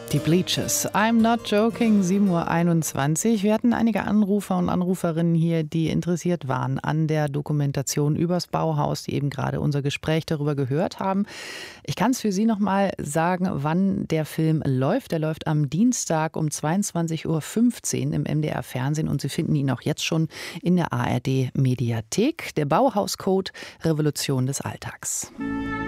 Die Bleachers. I'm not joking, 7:21 Uhr. Wir hatten einige Anrufer und Anruferinnen hier, die interessiert waren an der Dokumentation übers Bauhaus, die eben gerade unser Gespräch darüber gehört haben. Ich kann es für Sie noch mal sagen, wann der Film läuft. Der läuft am Dienstag um 22:15 Uhr im MDR Fernsehen und Sie finden ihn auch jetzt schon in der ARD Mediathek. Der Bauhauscode, Revolution des Alltags.